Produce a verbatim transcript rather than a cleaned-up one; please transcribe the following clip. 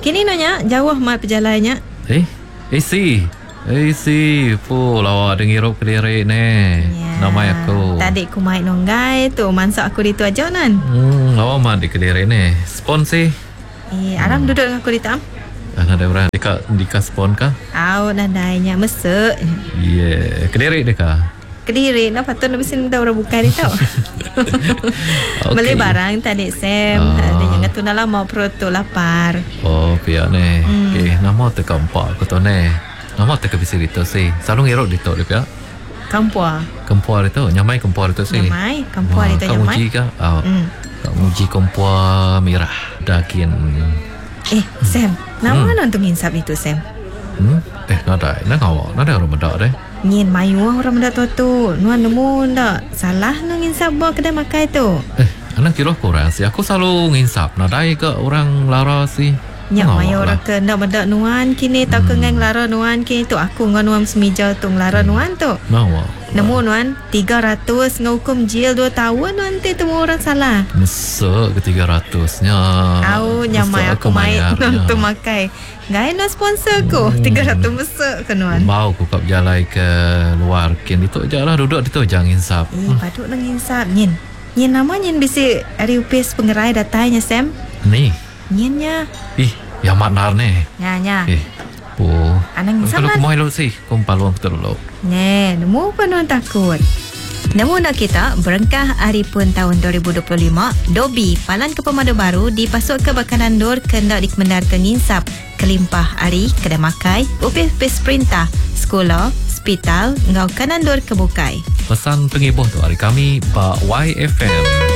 Kini nanya jauh mat perjalannya. Eh, eh si. Eh si, pu lawa dengirup Kediri ne. Ya. Nama aku. Tadi ku mai nonggai tu mansak aku ditu aja nan. Hmm, lawa mah di Kediri ne. Spon sih. Eh, aram hmm. duduk dengan aku di tam. Ada orang dika dika spon kah? Au nadainya mesek. Yeah, Kediri deka. Kediri, nak patut nak mesti minta orang buka dia tau. Okay. Beli barang tadi Sam. Uh. Dia jangan tu nak lama perut tu lapar. Oh, pihak ni. Hmm. Okay, nama tu kampak aku tu ni. Nama tu kebisi itu sih. Selalu ngerok di tu dia pihak. Kampua. Kampua itu, nyamai kampua itu sih. Nyamai, kampua itu nyamai. Kau uji kah? Oh. Hmm. Kau uji kampua merah. Dakin. Eh, Sam. Nama hmm. mana tu nginsap itu Sam? Hmm? Eh, nada. Nak awak. Nada orang benda deh. Ngin mayu orang benda tu tu. Nuan nemu ndak? Salah nak nginsap bawa kedai makai tu. Eh, anak kira kurang sih. Aku selalu nginsap. Nadai ke orang lara sih. Nyak mayu orang ke ndak benda nuan kini tak hmm. kengang lara nuan kini tu aku ngan nuan semija tu lara hmm. nuan tu. Nawa. Nemu nuan tiga ratus ngahukum jil dua tahun nanti temu orang salah. Mesek ke tiga ratus nya. Au nyamai aku main tu makai. Ngai nak sponsor ku hmm. tiga ratus mesek ke nuan. Mau ku kap jalai ke luar kin itu je lah duduk itu jangan insap. Eh hmm. patut nak insap nyin. Nyin nama nyin bisi ari upis pengerai datanya Sam. Ni. Nyinya. Ih, yang maknar ni. Nya nya. Eh. Oh. Anang insap. Kalau ku mau lo sih, ku paluang betul lo. Ne, nemu apa nuan takut. Namun nak kita berengkah hari pun tahun dua ribu dua puluh lima, Dobi Palan ke Pemadu Baru dipasuk ke Bakanan Dur kendak dikemendarkan nginsap kelimpah hari kedai makai, upis-upis perintah, sekolah, hospital, ngau Kanan Dur kebukai. Pesan pengibuh tu hari kami Pak Y F M.